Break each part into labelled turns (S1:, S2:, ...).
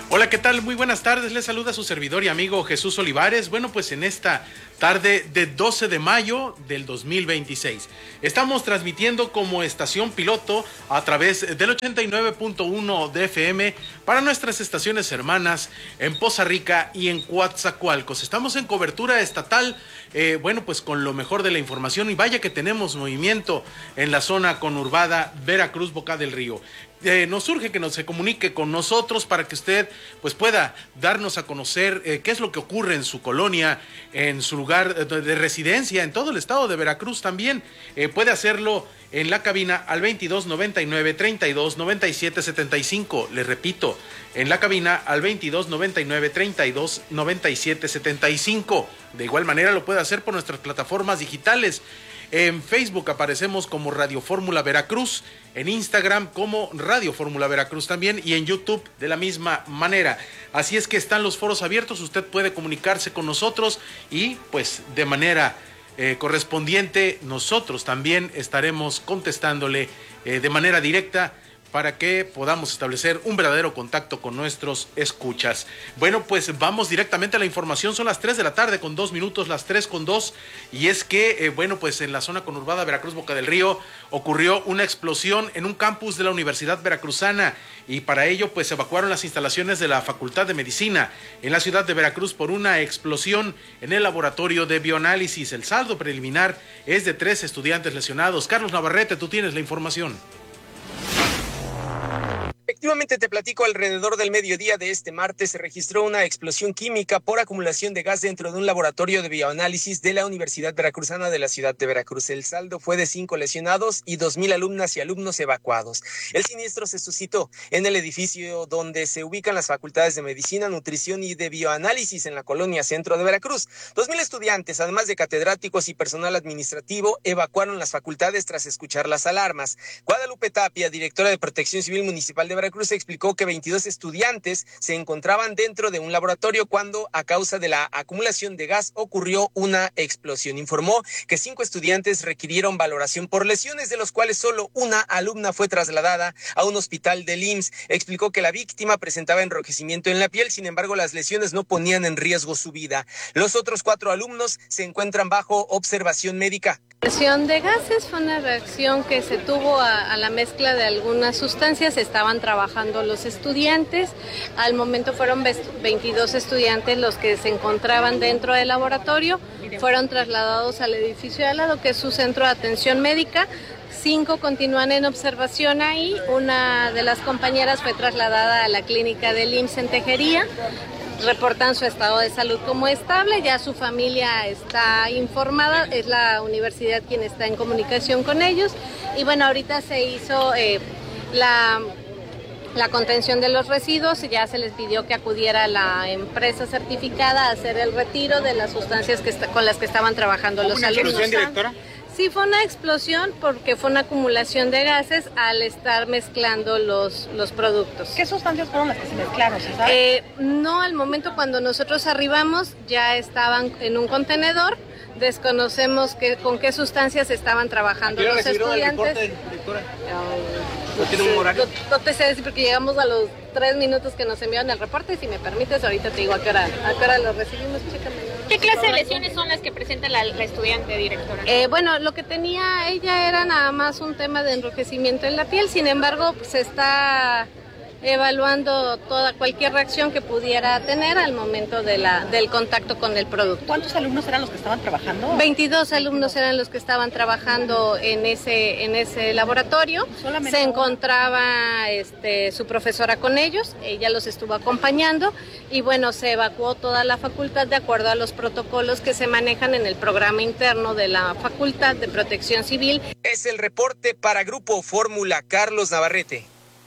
S1: Hola, ¿qué tal? Muy buenas tardes. Les saluda su servidor y amigo Jesús Olivares. Bueno, pues en esta tarde de 12 de mayo del 2026. Estamos transmitiendo como estación piloto a través del 89.1 de FM para nuestras estaciones hermanas en Poza Rica y en Coatzacoalcos. Estamos en cobertura estatal, bueno, pues con lo mejor de la información, y vaya que tenemos movimiento en la zona conurbada Veracruz, Boca del Río. Nos urge que se comunique con nosotros para que usted pues pueda darnos a conocer qué es lo que ocurre en su colonia, en su lugar de residencia, en todo el estado de Veracruz también. Puede hacerlo en la cabina al 2299-329775. Les repito, en la cabina al 2299-329775. De igual manera lo puede hacer por nuestras plataformas digitales. En Facebook aparecemos como Radio Fórmula Veracruz, en Instagram como Radio Fórmula Veracruz también, y en YouTube de la misma manera. Así es que están los foros abiertos, usted puede comunicarse con nosotros y pues de manera correspondiente nosotros también estaremos contestándole de manera directa para que podamos establecer un verdadero contacto con nuestros escuchas. Bueno, pues vamos directamente a la información. Son las 3 de la tarde con 2 minutos, las 3 con 2, y es que, bueno, pues en la zona conurbada Veracruz, Boca del Río, ocurrió una explosión en un campus de la Universidad Veracruzana, y para ello, pues evacuaron las instalaciones de la Facultad de Medicina en la ciudad de Veracruz por una explosión en el laboratorio de bioanálisis. El saldo preliminar es de 3 estudiantes lesionados. Carlos Navarrete, tú tienes la información.
S2: Efectivamente, te platico, alrededor del mediodía de este martes se registró una explosión química por acumulación de gas dentro de un laboratorio de bioanálisis de la Universidad Veracruzana de la ciudad de Veracruz. El saldo fue de 5 lesionados y 2,000 alumnas y alumnos evacuados. El siniestro se suscitó en el edificio donde se ubican las facultades de Medicina, Nutrición y de Bioanálisis en la colonia centro de Veracruz. 2,000 estudiantes, además de catedráticos y personal administrativo, evacuaron las facultades tras escuchar las alarmas. Guadalupe Tapia, directora de Protección Civil Municipal de Veracruz, explicó que 22 estudiantes se encontraban dentro de un laboratorio cuando, a causa de la acumulación de gas, ocurrió una explosión. Informó que 5 estudiantes requirieron valoración por lesiones, de los cuales solo una alumna fue trasladada a un hospital del IMSS. Explicó que la víctima presentaba enrojecimiento en la piel, sin embargo, las lesiones no ponían en riesgo su vida. Los otros 4 alumnos se encuentran bajo observación médica.
S3: La explosión de gases fue una reacción que se tuvo a la mezcla de algunas sustancias. Estaban trabajando los estudiantes. Al momento fueron 22 estudiantes los que se encontraban dentro del laboratorio. Fueron trasladados al edificio de al lado, que es su centro de atención médica. 5 continúan en observación ahí. Una de las compañeras fue trasladada a la clínica del IMSS en Tejería. Reportan su estado de salud como estable, ya su familia está informada, es la universidad quien está en comunicación con ellos, y bueno, ahorita se hizo la contención de los residuos, ya se les pidió que acudiera la empresa certificada a hacer el retiro de las sustancias con las que estaban trabajando los alumnos.
S2: ¿Una explosión, directora?
S3: Sí, fue una explosión porque fue una acumulación de gases al estar mezclando los productos.
S4: ¿Qué sustancias fueron las que se mezclaron, se sabe?
S3: No, al momento cuando nosotros arribamos ya estaban en un contenedor. Desconocemos con qué sustancias estaban trabajando los estudiantes.
S2: ¿No tiene un horario?
S3: No te sé decir porque llegamos a los 3 minutos que nos enviaron el reporte, y si me permites ahorita te digo a qué hora lo recibimos. Chécame.
S4: ¿Qué clase de lesiones son las que presenta la estudiante, directora?
S3: Bueno, lo que tenía ella era nada más un tema de enrojecimiento en la piel, sin embargo, se está evaluando cualquier reacción que pudiera tener al momento del contacto con el producto.
S4: ¿Cuántos alumnos eran los que estaban trabajando?
S3: 22 alumnos eran los que estaban trabajando en ese laboratorio. Se encontraba su profesora con ellos, ella los estuvo acompañando, y bueno, se evacuó toda la facultad de acuerdo a los protocolos que se manejan en el programa interno de la Facultad de Protección Civil.
S2: Es el reporte para Grupo Fórmula, Carlos Navarrete.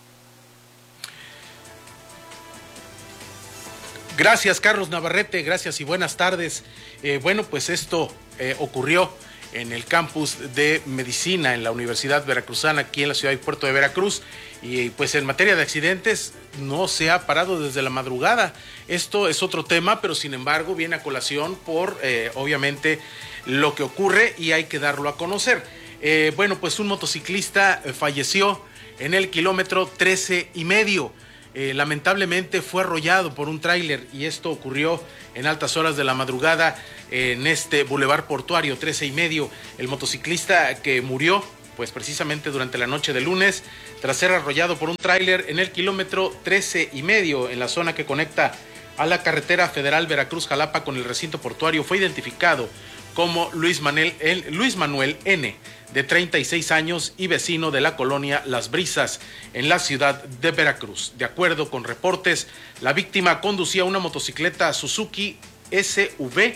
S1: Gracias, Carlos Navarrete, gracias y buenas tardes. Bueno, pues esto ocurrió en el campus de Medicina en la Universidad Veracruzana, aquí en la ciudad y puerto de Veracruz, y pues en materia de accidentes no se ha parado desde la madrugada. Esto es otro tema, pero sin embargo viene a colación por obviamente lo que ocurre y hay que darlo a conocer. Bueno, pues un motociclista falleció en el kilómetro 13 y medio. lamentablemente fue arrollado por un tráiler y esto ocurrió en altas horas de la madrugada en este bulevar portuario 13:30. El motociclista que murió pues precisamente durante la noche del lunes tras ser arrollado por un tráiler en el kilómetro 13:30 en la zona que conecta a la carretera federal Veracruz-Jalapa con el recinto portuario, fue identificado como Luis Manuel N., de 36 años y vecino de la colonia Las Brisas, en la ciudad de Veracruz. De acuerdo con reportes, la víctima conducía una motocicleta Suzuki SV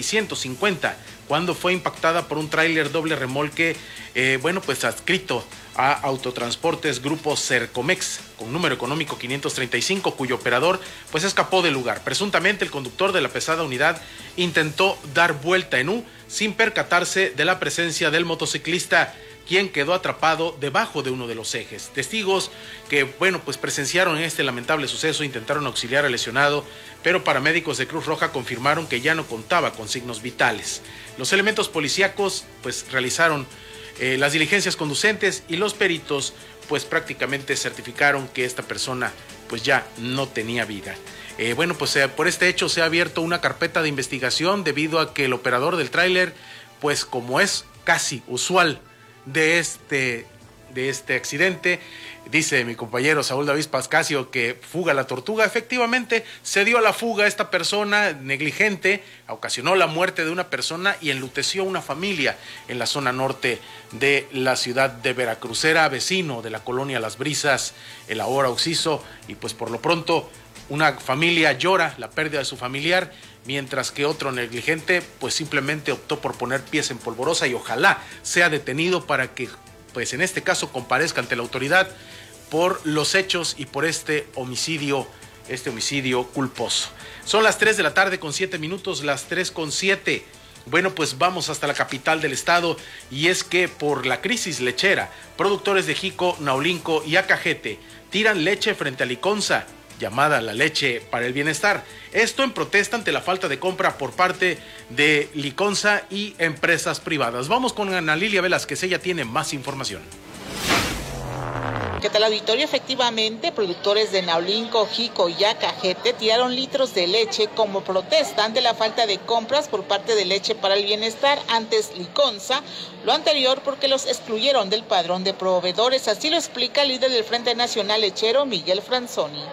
S1: 650 cuando fue impactada por un tráiler doble remolque, pues adscrito a Autotransportes Grupo Cercomex, con número económico 535, cuyo operador pues escapó del lugar. Presuntamente el conductor de la pesada unidad intentó dar vuelta en U sin percatarse de la presencia del motociclista, quien quedó atrapado debajo de uno de los ejes. Testigos que, pues presenciaron este lamentable suceso intentaron auxiliar al lesionado, pero paramédicos de Cruz Roja confirmaron que ya no contaba con signos vitales. Los elementos policíacos, pues realizaron las diligencias conducentes y los peritos, pues prácticamente certificaron que esta persona, pues ya no tenía vida. Por este hecho se ha abierto una carpeta de investigación debido a que el operador del tráiler, pues como es casi usual de este accidente, dice mi compañero Saúl David Pascasio que fuga la tortuga. Efectivamente se dio a la fuga esta persona negligente, ocasionó la muerte de una persona y enluteció una familia en la zona norte de la ciudad de Veracruz. Era vecino de la colonia Las Brisas, el ahora occiso, y pues por lo pronto una familia llora la pérdida de su familiar, mientras que otro negligente pues simplemente optó por poner pies en polvorosa y ojalá sea detenido para que pues en este caso comparezca ante la autoridad por los hechos y por este homicidio culposo. Son las 3 de la tarde con 7 minutos, las 3:07. Pues vamos hasta la capital del estado, y es que por la crisis lechera, productores de Jico, Naulinco y Acajete tiran leche frente a Liconza, llamada la leche para el bienestar. Esto en protesta ante la falta de compra por parte de Liconza y empresas privadas. Vamos con Ana Lilia Velázquez, ella tiene más información.
S5: ¿Qué tal, auditorio? Efectivamente, productores de Naulinco, Jico y Acajete tiraron litros de leche como protesta ante la falta de compras por parte de Leche para el Bienestar, antes Liconza, lo anterior porque los excluyeron del padrón de proveedores. Así lo explica el líder del Frente Nacional Lechero, Miguel Franzoni.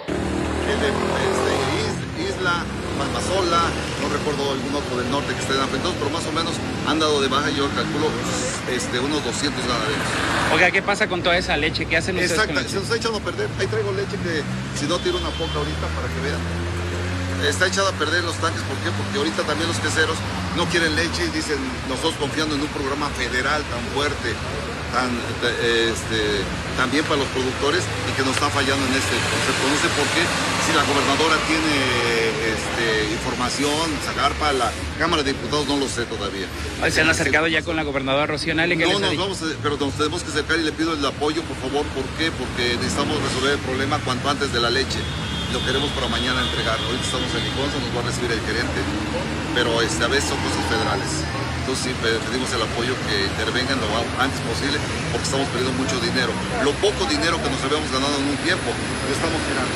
S6: Isla, Palmasola, no recuerdo algún otro del norte que estén afectados, pero más o menos han dado de baja, yo calculo unos 200 ganaderos.
S7: Oiga, ¿qué pasa con toda esa leche? ¿Qué hacen ustedes con la leche?
S6: Se nos ha echado a perder. Ahí traigo leche que si no tiro una poca ahorita para que vean. Está echada a perder los tanques, ¿por qué? Porque ahorita también los queseros no quieren leche y dicen, nosotros confiando en un programa federal tan fuerte, también para los productores, y que nos está fallando en este concepto. No sé por qué, si la gobernadora tiene información, sacar para la Cámara de Diputados, no lo sé todavía.
S7: ¿Se han acercado ya con la gobernadora Rocío Nale?
S6: No, pero nos tenemos que acercar y le pido el apoyo, por favor. ¿Por qué? Porque necesitamos resolver el problema cuanto antes de la leche. Lo queremos para mañana entregar. Ahorita estamos en Liconza, nos va a recibir el gerente, pero a veces son cosas federales. Entonces sí, pedimos el apoyo, que intervengan lo antes posible, porque estamos perdiendo mucho dinero. Lo poco dinero que nos habíamos ganado en un tiempo, lo estamos tirando.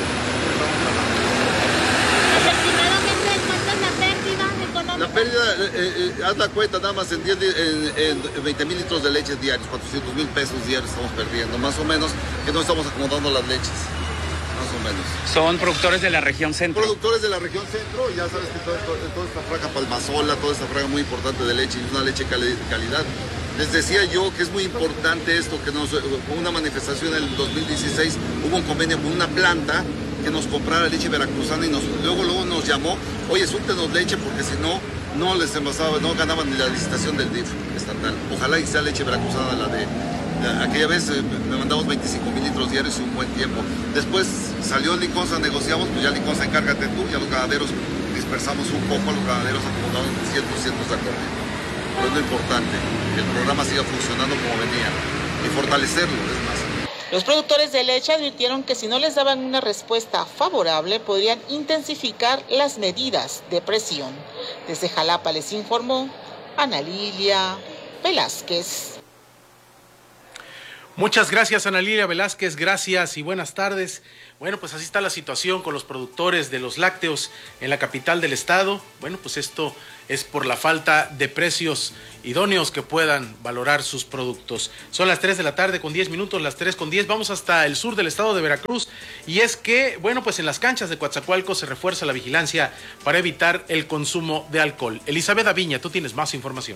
S4: Efectivamente, ¿cuánto es la pérdida económica?
S6: La pérdida, haz la cuenta, nada más en 20,000 litros de leche diarios, 400,000 pesos diarios estamos perdiendo, más o menos, que no estamos acomodando las leches. Más o menos.
S7: Son productores de la región centro.
S6: Productores de la región centro, ya sabes que toda esta franja Palmasola, toda esta franja muy importante de leche, y una leche de calidad. Les decía yo que es muy importante esto, que con una manifestación en el 2016 hubo un convenio con una planta que nos comprara leche veracruzana, y luego nos llamó, oye, súltenos leche, porque si no, no les envasaba, no ganaban ni la licitación del DIF estatal. Ojalá y sea leche veracruzana la de... Aquella vez me mandamos 25,000 litros diarios y un buen tiempo. Después salió Liconza, negociamos, pues ya Liconza, encárgate tú, ya los ganaderos dispersamos un poco, a los ganaderos acomodamos cientos de acordes. Pero es lo importante, que el programa siga funcionando como venía y fortalecerlo, es más.
S5: Los productores de leche advirtieron que si no les daban una respuesta favorable, podrían intensificar las medidas de presión. Desde Jalapa les informó Ana Lilia Velázquez.
S1: Muchas gracias, Ana Lilia Velázquez, gracias y buenas tardes. Bueno, pues así está la situación con los productores de los lácteos en la capital del estado. Bueno, pues esto es por la falta de precios idóneos que puedan valorar sus productos. Son las 3 de la tarde con 10 minutos, las 3:10. Vamos hasta el sur del estado de Veracruz. Y es que, bueno, pues en las canchas de Coatzacoalcos se refuerza la vigilancia para evitar el consumo de alcohol. Elizabeth Aviña, tú tienes más información.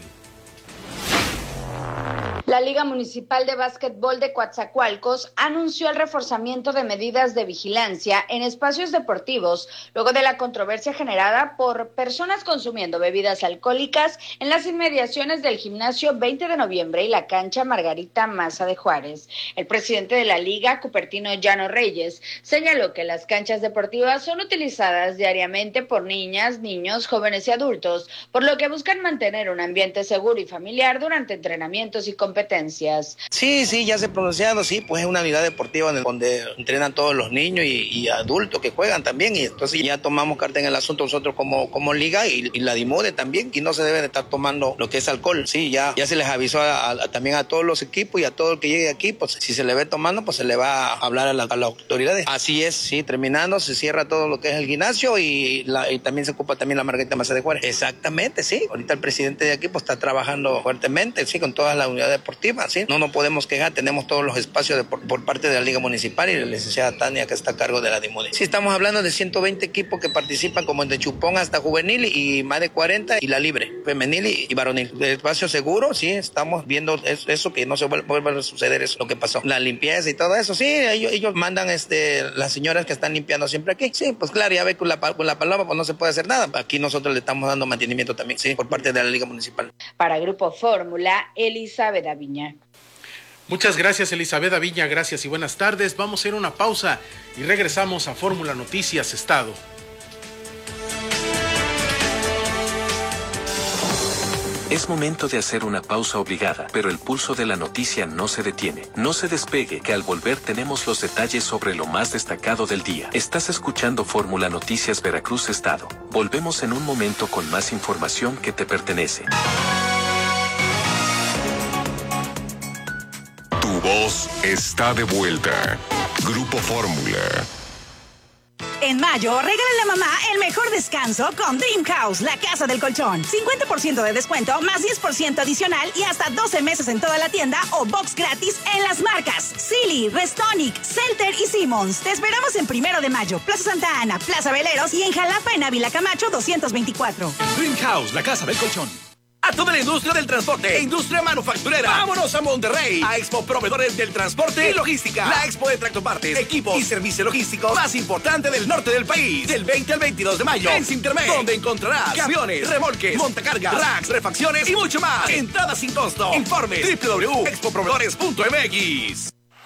S8: La Liga Municipal de Básquetbol de Coatzacoalcos anunció el reforzamiento de medidas de vigilancia en espacios deportivos luego de la controversia generada por personas consumiendo bebidas alcohólicas en las inmediaciones del gimnasio 20 de noviembre y la cancha Margarita Maza de Juárez. El presidente de la Liga, Cupertino Llano Reyes, señaló que las canchas deportivas son utilizadas diariamente por niñas, niños, jóvenes y adultos, por lo que buscan mantener un ambiente seguro y familiar durante entrenamientos y competencias.
S9: Sí, ya se ha pronunciado, sí, pues es una unidad deportiva donde entrenan todos los niños y adultos que juegan también, y entonces ya tomamos carta en el asunto nosotros como liga y la DIMODE también, y no se debe de estar tomando lo que es alcohol. Sí, ya se les avisó también a todos los equipos y a todo el que llegue aquí, pues si se le ve tomando, pues se le va a hablar a las autoridades. Así es, sí, terminando se cierra todo lo que es el gimnasio y también se ocupa también la Margarita Maza de Juárez. Exactamente, sí, ahorita el presidente de aquí pues está trabajando fuertemente, sí, con todas las unidades deportiva, ¿sí? No nos podemos quejar, tenemos todos los espacios por parte de la Liga Municipal y la licenciada Tania, que está a cargo de la DIMODE. Sí, estamos hablando de 120 equipos que participan, como de chupón hasta juvenil y más de 40, y la libre, femenil y varonil. De espacio seguro, sí, estamos viendo eso, que no se vuelva a suceder eso, lo que pasó. La limpieza y todo eso, sí, ellos mandan las señoras que están limpiando siempre aquí. Sí, pues claro, ya ve con la palabra pues no se puede hacer nada. Aquí nosotros le estamos dando mantenimiento también, sí, por parte de la Liga Municipal.
S8: Para Grupo Fórmula, Elizabeth Aviña.
S1: Muchas gracias, Elizabeth Aviña, gracias y buenas tardes. Vamos a ir a una pausa y regresamos a Fórmula Noticias Estado.
S10: Es momento de hacer una pausa obligada, pero el pulso de la noticia no se detiene. No se despegue, que al volver tenemos los detalles sobre lo más destacado del día. Estás escuchando Fórmula Noticias Veracruz Estado. Volvemos en un momento con más información que te pertenece.
S11: Tu voz está de vuelta. Grupo Fórmula.
S12: En mayo, regálale a mamá el mejor descanso con Dream House, la casa del colchón. 50% de descuento, más 10% adicional y hasta 12 meses en toda la tienda o box gratis en las marcas Silly, Restonic, Celter y Simmons. Te esperamos en 1 de mayo, Plaza Santa Ana, Plaza Veleros y en Jalapa, en Ávila Camacho 224.
S13: Dream House, la casa del colchón. A toda la industria del transporte e industria manufacturera. ¡Vámonos a Monterrey! A Expo Proveedores del Transporte y Logística. La expo de tractopartes, equipos y servicio logístico más importante del norte del país. Del 20 al 22 de mayo en Sintermex, donde encontrarás camiones, remolques, montacargas, racks, refacciones y mucho más. Entrada sin costo. Informe www.expoproveedores.mx.